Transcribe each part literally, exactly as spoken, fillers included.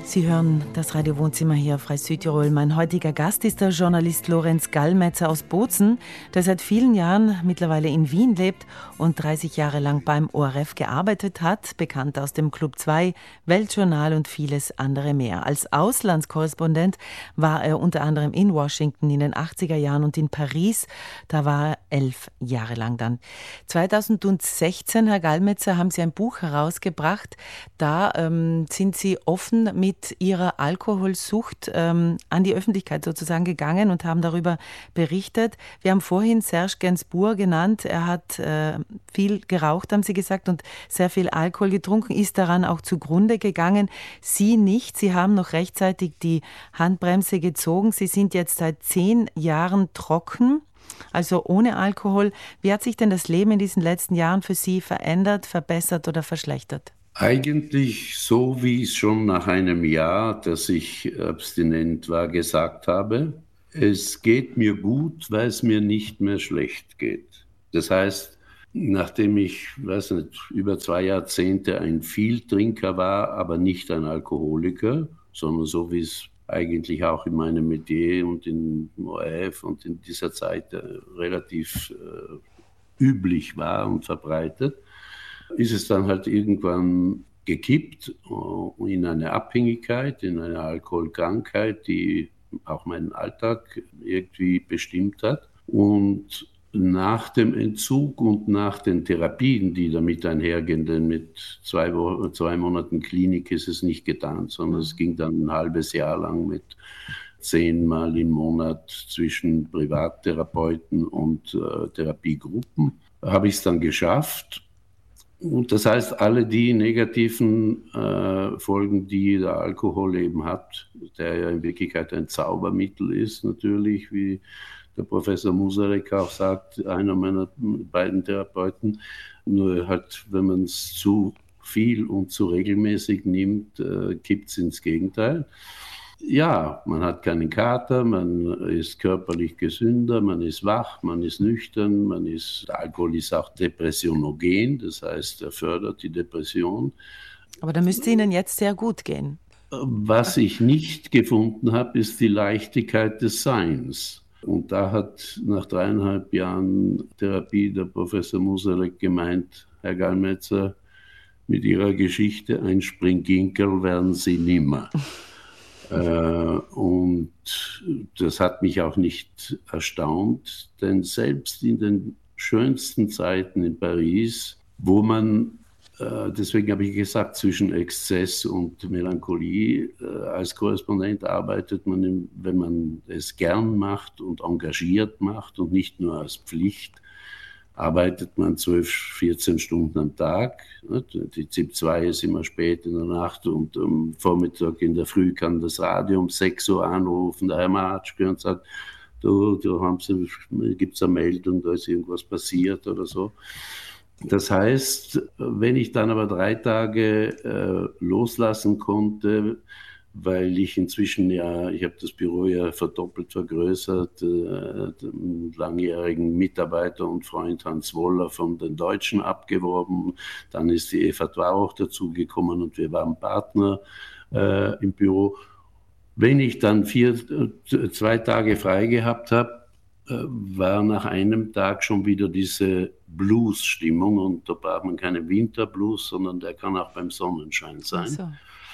Sie hören das Radio Wohnzimmer hier auf Freie Südtirol. Mein heutiger Gast ist der Journalist Lorenz Gallmetzer aus Bozen, der seit vielen Jahren mittlerweile in Wien lebt und dreißig Jahre lang beim O R F gearbeitet hat, bekannt aus dem Club zwei, Weltjournal und vieles andere mehr. Als Auslandskorrespondent war er unter anderem in Washington in den achtziger Jahren und in Paris. Da war er elf Jahre lang dann. zweitausendsechzehn, Herr Gallmetzer, haben Sie ein Buch herausgebracht. Da ähm, sind Sie offen mit Ihrer Alkoholsucht ähm, an die Öffentlichkeit sozusagen gegangen und haben darüber berichtet. Wir haben vorhin Serge Gainsbourg genannt. Er hat äh, viel geraucht, haben Sie gesagt, und sehr viel Alkohol getrunken, ist daran auch zugrunde gegangen. Sie nicht. Sie haben noch rechtzeitig die Handbremse gezogen. Sie sind jetzt seit zehn Jahren trocken, also ohne Alkohol. Wie hat sich denn das Leben in diesen letzten Jahren für Sie verändert, verbessert oder verschlechtert? Eigentlich so, wie ich es schon nach einem Jahr, dass ich abstinent war, gesagt habe. Es geht mir gut, weil es mir nicht mehr schlecht geht. Das heißt, nachdem ich, weiß nicht, über zwei Jahrzehnte ein Vieltrinker war, aber nicht ein Alkoholiker, sondern so wie es eigentlich auch in meinem Metier und in O R F und in dieser Zeit äh, relativ äh, üblich war und verbreitet, ist es dann halt irgendwann gekippt in eine Abhängigkeit, in eine Alkoholkrankheit, die auch meinen Alltag irgendwie bestimmt hat. Und nach dem Entzug und nach den Therapien, die damit einhergehen, denn mit zwei, Wochen, zwei Monaten Klinik ist es nicht getan, sondern es ging dann ein halbes Jahr lang mit zehnmal im Monat zwischen Privattherapeuten und äh, Therapiegruppen, habe ich es dann geschafft. Und das heißt, alle die negativen äh, Folgen, die der Alkohol eben hat, der ja in Wirklichkeit ein Zaubermittel ist, natürlich, wie der Professor Musarik auch sagt, einer meiner beiden Therapeuten, nur halt, wenn man es zu viel und zu regelmäßig nimmt, äh, kippt es ins Gegenteil. Ja, man hat keinen Kater, man ist körperlich gesünder, man ist wach, man ist nüchtern, man ist, der Alkohol ist auch depressionogen, das heißt, er fördert die Depression. Aber da müsste Ihnen jetzt sehr gut gehen. Was ich nicht gefunden habe, ist die Leichtigkeit des Seins. Und da hat nach dreieinhalb Jahren Therapie der Professor Musarik gemeint, Herr Gallmetzer, mit Ihrer Geschichte ein Springginkerl werden Sie nimmer. Und das hat mich auch nicht erstaunt, denn selbst in den schönsten Zeiten in Paris, wo man, deswegen habe ich gesagt, zwischen Exzess und Melancholie, als Korrespondent arbeitet man, wenn man es gern macht und engagiert macht und nicht nur als Pflicht, arbeitet man zwölf, vierzehn Stunden am Tag. Die Z I P zwei ist immer spät in der Nacht und am Vormittag in der Früh kann das Radio um sechs Uhr anrufen, der Herr Matschke, und sagt, du, da gibt es eine Meldung, da ist irgendwas passiert oder so. Das heißt, wenn ich dann aber drei Tage äh, loslassen konnte, weil ich inzwischen ja, ich habe das Büro ja verdoppelt, vergrößert, äh, den langjährigen Mitarbeiter und Freund Hans Woller von den Deutschen abgeworben, dann ist die Eva Dwarauch dazugekommen und wir waren Partner äh, im Büro. Wenn ich dann vier, zwei Tage frei gehabt habe, äh, war nach einem Tag schon wieder diese Blues-Stimmung, und da braucht man keinen Winterblues, sondern der kann auch beim Sonnenschein sein. Ach so.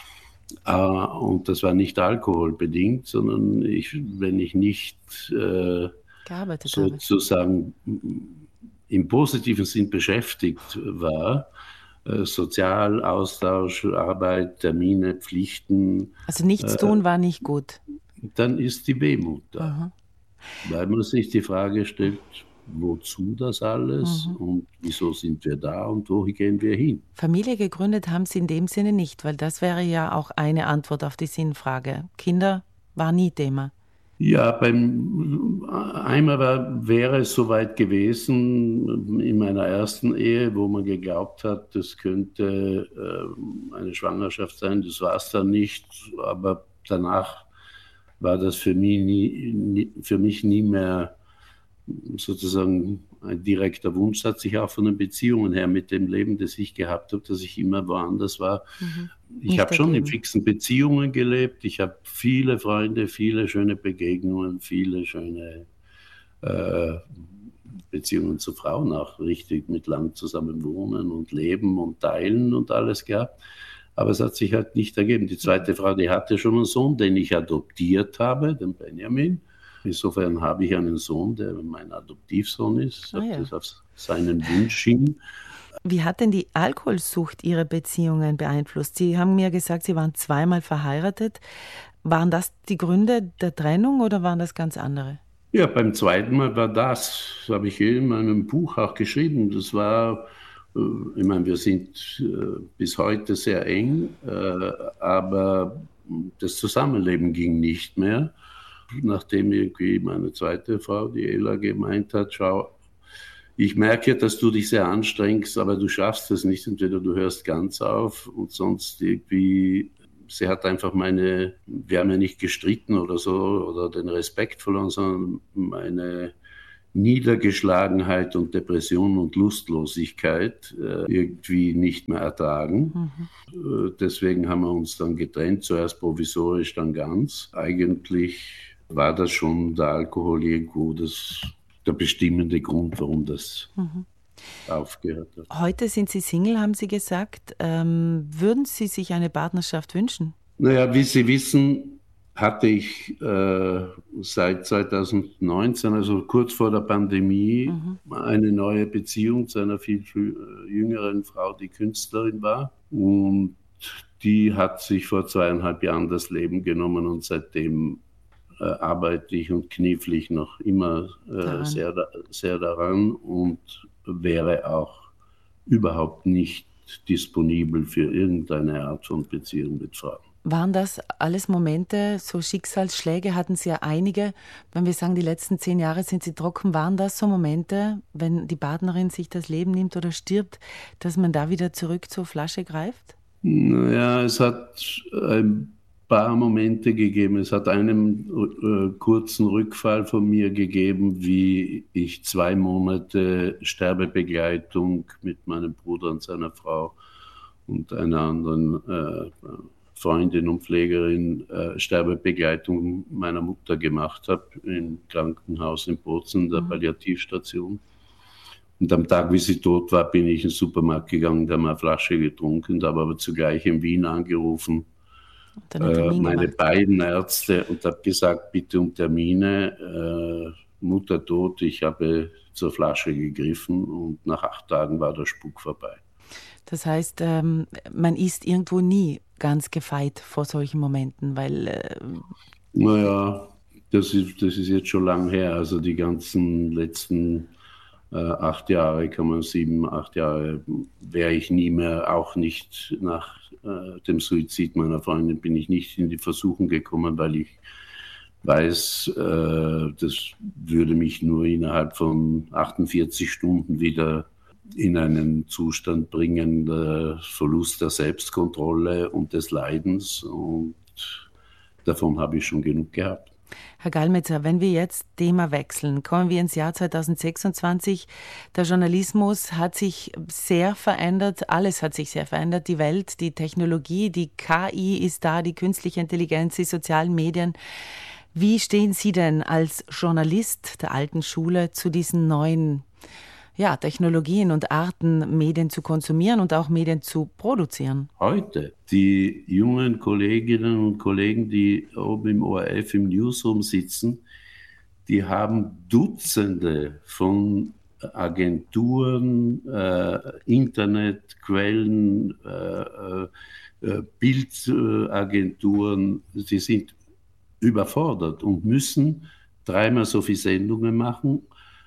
Uh, und das war nicht alkoholbedingt, sondern ich, wenn ich nicht äh, sozusagen habe. Im positiven Sinn beschäftigt war, äh, Sozial, Austausch, Arbeit, Termine, Pflichten. Also nichts äh, tun war nicht gut. Dann ist die Wehmut da. Aha. Weil man sich die Frage stellt, wozu das alles mhm. und wieso sind wir da und wo gehen wir hin? Familie gegründet haben Sie in dem Sinne nicht, weil das wäre ja auch eine Antwort auf die Sinnfrage. Kinder war nie Thema. Ja, beim einmal war, wäre es soweit gewesen in meiner ersten Ehe, wo man geglaubt hat, das könnte äh, eine Schwangerschaft sein. Das war es dann nicht, aber danach war das für mich nie, nie, für mich nie mehr sozusagen ein direkter Wunsch, hat sich auch von den Beziehungen her mit dem Leben, das ich gehabt habe, dass ich immer woanders war. Mhm. Ich habe schon in fixen Beziehungen gelebt. Ich habe viele Freunde, viele schöne Begegnungen, viele schöne äh, Beziehungen zu Frauen auch richtig mit lang zusammen wohnen und leben und teilen und alles gehabt. Aber es hat sich halt nicht ergeben. Die zweite Frau, die hatte schon einen Sohn, den ich adoptiert habe, den Benjamin. Insofern habe ich einen Sohn, der mein Adoptivsohn ist. Ich Ah, habe ja. das auf seinen Wunsch hin. Wie hat denn die Alkoholsucht Ihre Beziehungen beeinflusst? Sie haben mir gesagt, Sie waren zweimal verheiratet. Waren das die Gründe der Trennung oder waren das ganz andere? Ja, beim zweiten Mal war das, das habe ich in meinem Buch auch geschrieben. Das war, äh, ich meine, wir sind äh, bis heute sehr eng, äh, aber das Zusammenleben ging nicht mehr. Nachdem irgendwie meine zweite Frau, die Ella, gemeint hat, schau, ich merke, dass du dich sehr anstrengst, aber du schaffst es nicht. Entweder du hörst ganz auf und sonst irgendwie, sie hat einfach meine, wir haben ja nicht gestritten oder so oder den Respekt verloren, sondern meine Niedergeschlagenheit und Depression und Lustlosigkeit äh, irgendwie nicht mehr ertragen. Mhm. Äh, deswegen haben wir uns dann getrennt, zuerst provisorisch, dann ganz. Eigentlich war das schon der Alkohol irgendwo das, der bestimmende Grund, warum das mhm. aufgehört hat. Heute sind Sie Single, haben Sie gesagt. Ähm, würden Sie sich eine Partnerschaft wünschen? Naja, wie Sie wissen, hatte ich äh, seit zweitausendneunzehn, also kurz vor der Pandemie, mhm. eine neue Beziehung zu einer viel, viel jüngeren Frau, die Künstlerin war. Und die hat sich vor zweieinhalb Jahren das Leben genommen und seitdem äh, arbeite ich und kniffle ich noch immer äh, sehr, sehr daran und wäre auch überhaupt nicht disponibel für irgendeine Art von Beziehung mit Frauen. Waren das alles Momente, so Schicksalsschläge hatten Sie ja einige, wenn wir sagen, die letzten zehn Jahre sind Sie trocken, waren das so Momente, wenn die Partnerin sich das Leben nimmt oder stirbt, dass man da wieder zurück zur Flasche greift? Naja, es hat ein paar Momente gegeben. Es hat einen äh, kurzen Rückfall von mir gegeben, wie ich zwei Monate Sterbebegleitung mit meinem Bruder und seiner Frau und einer anderen äh, Freundin und Pflegerin äh, Sterbebegleitung meiner Mutter gemacht habe im Krankenhaus in Bozen, der mhm. Palliativstation. Und am Tag, wie sie tot war, bin ich in den Supermarkt gegangen, da habe eine Flasche getrunken, habe aber zugleich in Wien angerufen, äh, meine gemacht. beiden Ärzte, und habe gesagt, bitte um Termine, äh, Mutter tot, ich habe zur Flasche gegriffen und nach acht Tagen war der Spuk vorbei. Das heißt, ähm, man ist irgendwo nie ganz gefeit vor solchen Momenten, weil... Äh, naja, das ist, das ist jetzt schon lang her, also die ganzen letzten äh, acht Jahre, kann man sieben, acht Jahre, wäre ich nie mehr, auch nicht nach äh, dem Suizid meiner Freundin, bin ich nicht in die Versuchung gekommen, weil ich weiß, äh, das würde mich nur innerhalb von achtundvierzig Stunden wieder in einen Zustand bringen, der Verlust der Selbstkontrolle und des Leidens, und davon habe ich schon genug gehabt. Herr Gallmetzer, wenn wir jetzt Thema wechseln, kommen wir ins Jahr zweitausendsechsundzwanzig. Der Journalismus hat sich sehr verändert, alles hat sich sehr verändert, die Welt, die Technologie, die K I ist da, die künstliche Intelligenz, die sozialen Medien. Wie stehen Sie denn als Journalist der alten Schule zu diesen neuen ja, Technologien und Arten, Medien zu konsumieren und auch Medien zu produzieren? Heute, die jungen Kolleginnen und Kollegen, die oben im O R F im Newsroom sitzen, die haben Dutzende von Agenturen, äh, Internetquellen, äh, äh, Bildagenturen. Sie sind überfordert und müssen dreimal so viele Sendungen machen.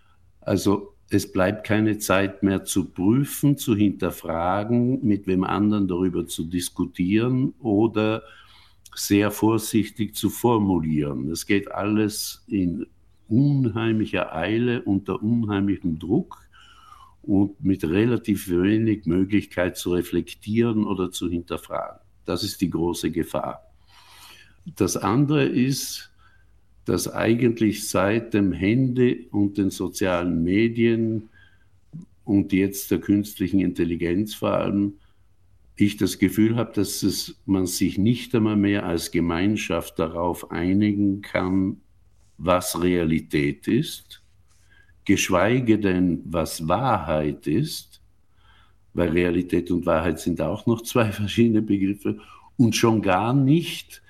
Also es bleibt keine Zeit mehr zu prüfen, zu hinterfragen, mit wem anderen darüber zu diskutieren oder sehr vorsichtig zu formulieren. Es geht alles in unheimlicher Eile, unter unheimlichem Druck und mit relativ wenig Möglichkeit zu reflektieren oder zu hinterfragen. Das ist die große Gefahr. Das andere ist, dass eigentlich seit dem Handy und den sozialen Medien und jetzt der künstlichen Intelligenz vor allem, ich das Gefühl habe, dass es, man sich nicht einmal mehr als Gemeinschaft darauf einigen kann, was Realität ist, geschweige denn, was Wahrheit ist, weil Realität und Wahrheit sind auch noch zwei verschiedene Begriffe, und schon gar nicht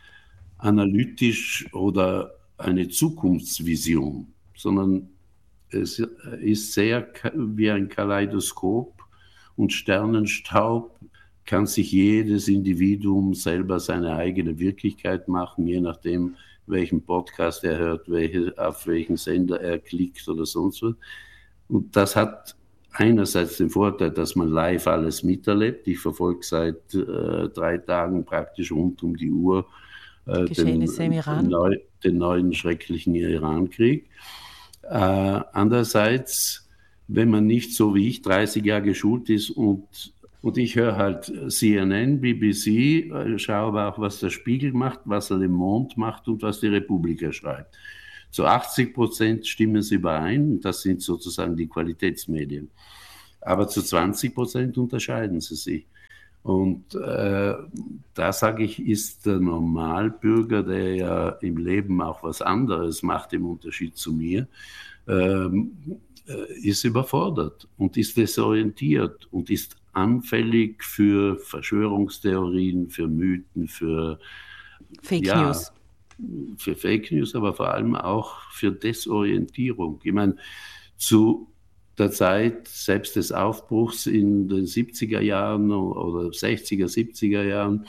analytisch oder eine Zukunftsvision, sondern es ist sehr wie ein Kaleidoskop, und Sternenstaub kann sich jedes Individuum selber seine eigene Wirklichkeit machen, je nachdem, welchen Podcast er hört, welche, auf welchen Sender er klickt oder sonst was. Und das hat einerseits den Vorteil, dass man live alles miterlebt. Ich verfolge seit äh, drei Tagen praktisch rund um die Uhr äh, den, im Iran. neu, den neuen schrecklichen Irankrieg. Äh, andererseits, wenn man nicht so wie ich dreißig Jahre geschult ist und Und ich höre halt C N N, B B C, schaue aber auch, was der Spiegel macht, was Le Monde macht und was die Republika schreibt. Zu achtzig Prozent stimmen sie überein, das sind sozusagen die Qualitätsmedien. Aber zu zwanzig Prozent unterscheiden sie sich. Und äh, da sage ich, ist der Normalbürger, der ja im Leben auch was anderes macht, im Unterschied zu mir, ähm, ist überfordert und ist desorientiert und ist anfällig für Verschwörungstheorien, für Mythen, für Fake ja, News. Für Fake News, aber vor allem auch für Desorientierung. Ich meine, zu der Zeit selbst des Aufbruchs in den siebziger Jahren oder sechziger, siebziger Jahren,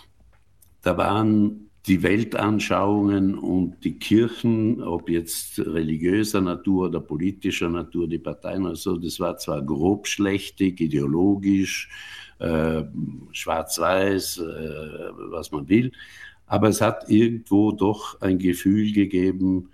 da waren die Weltanschauungen und die Kirchen, ob jetzt religiöser Natur oder politischer Natur, die Parteien oder so, das war zwar grobschlächtig, ideologisch, äh, schwarz-weiß, äh, was man will, aber es hat irgendwo doch ein Gefühl gegeben,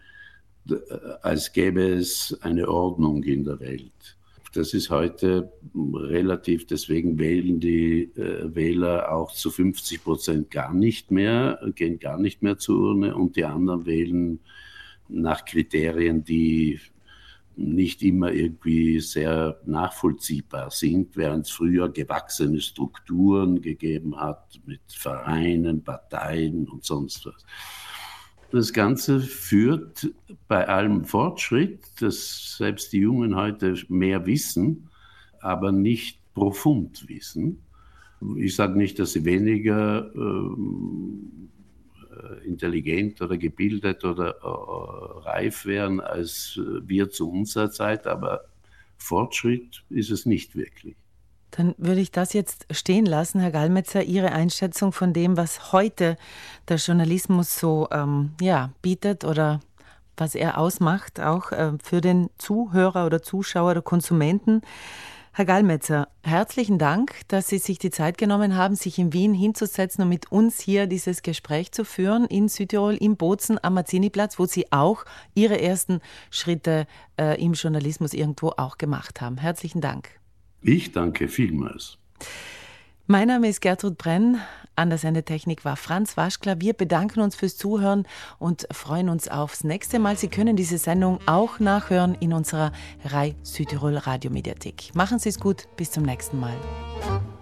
als gäbe es eine Ordnung in der Welt. Das ist heute relativ, deswegen wählen die äh, Wähler auch zu fünfzig Prozent gar nicht mehr, gehen gar nicht mehr zur Urne, und die anderen wählen nach Kriterien, die nicht immer irgendwie sehr nachvollziehbar sind, während es früher gewachsene Strukturen gegeben hat mit Vereinen, Parteien und sonst was. Das Ganze führt bei allem Fortschritt, dass selbst die Jungen heute mehr wissen, aber nicht profund wissen. Ich sage nicht, dass sie weniger ähm, intelligent oder gebildet oder äh, reif wären als wir zu unserer Zeit, aber Fortschritt ist es nicht wirklich. Dann würde ich das jetzt stehen lassen, Herr Gallmetzer, Ihre Einschätzung von dem, was heute der Journalismus so ähm, ja, bietet oder was er ausmacht, auch äh, für den Zuhörer oder Zuschauer oder Konsumenten. Herr Gallmetzer, herzlichen Dank, dass Sie sich die Zeit genommen haben, sich in Wien hinzusetzen und mit uns hier dieses Gespräch zu führen, in Südtirol, in Bozen am Mazzini-Platz, wo Sie auch Ihre ersten Schritte äh, im Journalismus irgendwo auch gemacht haben. Herzlichen Dank. Ich danke vielmals. Mein Name ist Gertrud Brenn. An der Sendetechnik war Franz Waschkler. Wir bedanken uns fürs Zuhören und freuen uns aufs nächste Mal. Sie können diese Sendung auch nachhören in unserer R A I Südtirol Radiomediathek. Machen Sie es gut. Bis zum nächsten Mal.